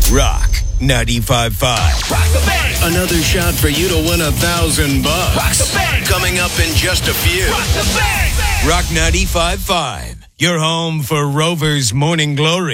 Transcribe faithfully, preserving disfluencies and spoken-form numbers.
Rock ninety-five point five. Rock the bank. Another shot for you to win a thousand bucks. Rock the bank. Coming up in just a few. Rock the bank. Rock ninety-five point five. Your home for Rovers Morning Glory.